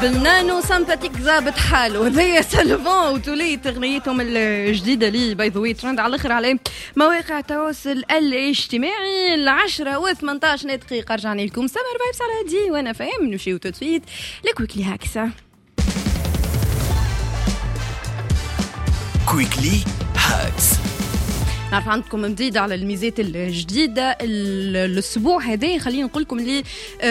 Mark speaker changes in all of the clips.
Speaker 1: بالنانو سامباتيك زابط حاله هذايا سالفون وتولي تغنيتهم الجديده لي باي ذا واي ترند على الاخر على مواقع التواصل الاجتماعي 10:18 دقيقه. رجعنا لكم سمر فايبس على دي وانا فاهم نمشيو تو سويت لكويكلي هاكسا.
Speaker 2: كويكلي هاكس
Speaker 1: نعرف عندكم مزيد على الميزات الجديدة الأسبوع هذا. خلينا نقول لكم لي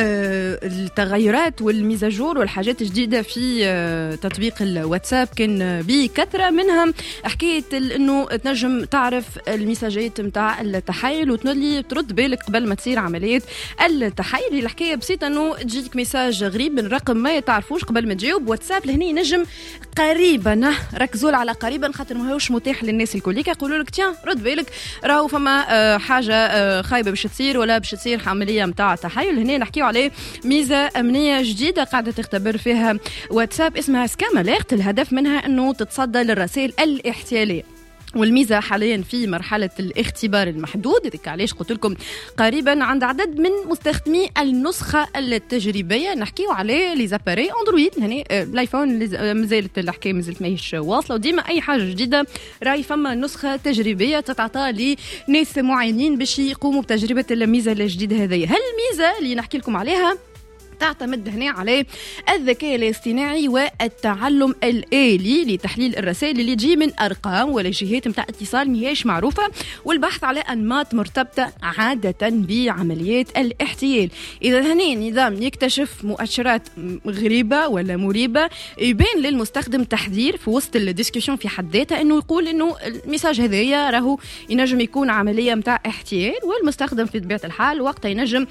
Speaker 1: التغيرات والميزاجور والحاجات الجديدة في تطبيق الواتساب كان بكثرة منها حكاية إنه تنجم تعرف المساجات متاع التحايل وتنولي ترد بالك قبل ما تصير عملية التحايل. الحكاية بسيطة إنه تجيك ميساج غريب من رقم ما تعرفوش قبل ما تجاوب واتساب لهني ينجم قريبا ركزوا على قريبا خاطر ما هوش متاح للناس الكل يقولوا لك تيان رد بالك راهو فما حاجه خايبه باش تصير ولا باش تصير عمليه نتاع تحايل. هنا نحكيو عليه ميزه امنيه جديده قاعده تختبر فيها واتساب اسمها سكام اليرت. الهدف منها انه تتصدى للرسائل الاحتياليه والميزه حاليا في مرحله الاختبار المحدود. هذيك علاش قلت لكم قريبا عند عدد من مستخدمي النسخه التجريبيه. نحكيو عليه لي زاباري اندرويد هنا الايفون مازالت الحكايه مازالت ماهيش واصله وديما اي حاجه جديده راهي فما نسخه تجريبيه تتعطى لناس معينين باش يقوموا بتجربه الميزه الجديده هذه. هالميزه اللي نحكي لكم عليها تعتمد هنا على الذكاء الاصطناعي والتعلم الآلي لتحليل الرسائل اللي تجي من أرقام ولا جهات متاع اتصال مهيش معروفة والبحث على أنماط مرتبطة عادة بعمليات الاحتيال. إذا هنا النظام يكتشف مؤشرات غريبة ولا مريبة يبين للمستخدم تحذير في وسط الديسكشن في حد ذاتها إنه يقول إنه الميساج هذايا راهو ينجم يكون عملية متاع احتيال والمستخدم في طبيعة الحال وقتها ينجم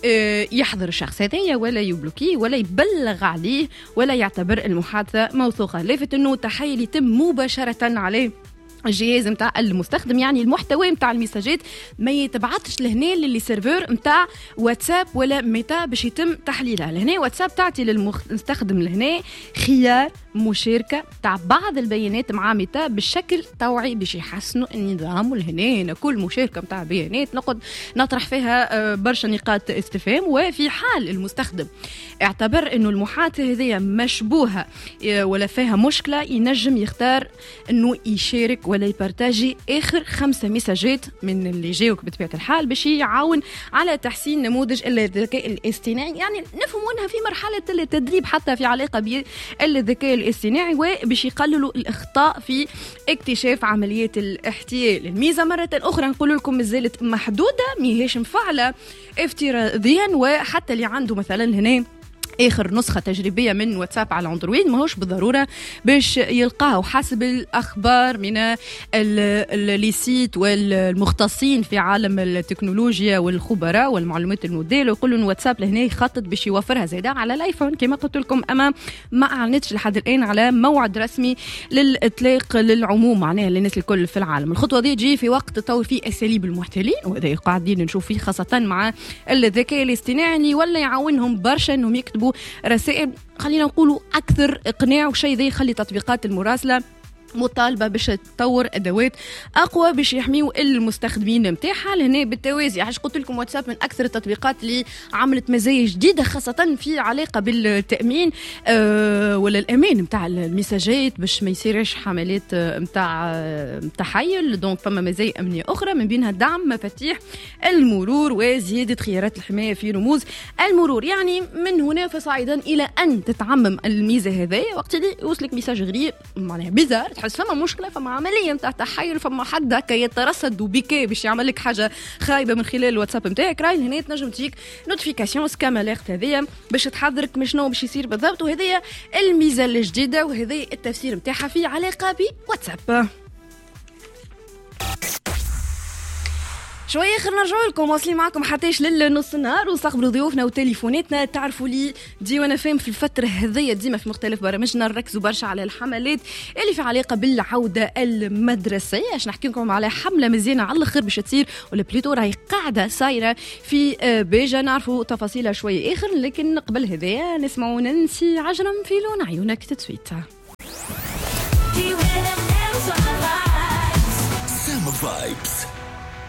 Speaker 1: يحضر الشخص هذايا ولا يبلوكي ولا يبلغ عليه ولا يعتبر المحادثة موثوقة. لافت انه التحايل يتم مباشرة عليه الجهاز متاع المستخدم يعني المحتوى متاع المساجات ما يتبعتش لهنا للي سيرفر متاع واتساب ولا ميتا باش يتم تحليلها. لهنا واتساب تعطي للمستخدم لهنا خيار مشاركة تاع بعض البيانات مع ميتا بالشكل توعي باش يحسنوا النظام. ولهنا كل مشاركة متاع بيانات نقعد نطرح فيها برشا نقاط استفهام. وفي حال المستخدم اعتبر انه المحادثة هذه مشبوهة ولا فيها مشكلة ينجم يختار انه يشارك ولا يبارتاجي آخر 5 مساجات من اللي جاوك بطبيعة الحال باش يعاون على تحسين نموذج الذكاء الاصطناعي. يعني نفهموا أنها في مرحلة التدريب حتى في علاقة بالذكاء الاصطناعي وباش يقللوا الأخطاء في اكتشاف عمليات الاحتيال. الميزة مرة أخرى نقول لكم مازالت محدودة ميهيش مفعلة افتراضيا وحتى اللي عنده مثلا هنا آخر نسخة تجريبية من واتساب على أندرويد ماهوش بالضرورة باش يلقاه. حسب الأخبار من الليسيت والمختصين في عالم التكنولوجيا والخبراء والمعلومات الموديل يقولوا أن واتساب لهنا يخطط باش يوفرها زيادة على الآيفون كما قلت لكم. أما ما أعلنتش لحد الآن على موعد رسمي للإطلاق للعموم معناها للناس الكل في العالم. الخطوة دي تجي في وقت تطور فيه أساليب المحتلين وهذا قاعدين نشوف فيه خاصة مع الذكاء الاصطناعي اللي ولا يعاونهم برشا أنهم يكتبوا رسائل خلينا نقولوا أكثر إقناع. وشيء ذي يخلي تطبيقات المراسلة مطالبة باش تطور أدوات أقوى باش يحميوا المستخدمين متاعها. لهنا بالتوازي عش قلت لكم واتساب من أكثر التطبيقات اللي عملت مزايا جديدة خاصة في علاقة بالتأمين ولا الأمان متاع المساجات باش ما يصيرش حملات متاع تحايل. دونك فما مزايا أمنية أخرى من بينها دعم مفاتيح المرور وزيادة خيارات الحماية في رموز المرور. يعني من هنا فصاعدا إلى أن تتعمم الميزة هذه وقت اللي يوصلك ميساج غريب معناها بيزار تحس فما مشكله فما عمليه نتاع تحايل فما حد هكا يترصد وبكي باش يعمل لك حاجه خايبه من خلال الواتساب نتاعك راي هنا تنجم تجيك نوتيفيكاسيون سكام اليرت هذيا باش تحذرك من شنو باش يصير بالضبط. وهذه الميزه الجديده وهذه التفسير نتاعها في علاقه بواتساب. شويه خلينا نرجعوا لكم واصلين معكم حتىش للنص النهار ونستقبلوا ضيوفنا وتليفوناتنا. تعرفوا لي دي وانا فاهم في الفتره هذيا ديما في مختلف برامجنا نركزوا برشا على الحملات اللي في علاقه بالعوده المدرسيه. اش نحكي لكم على حمله مزيانه على الاخر باش تصير ولا بليتو راهي قاعده صايره في بيجا. نعرفوا تفاصيلها شويه اخر لكن قبل هذايا نسمعوا ننسي عجرم في لون عيونك تتسويت.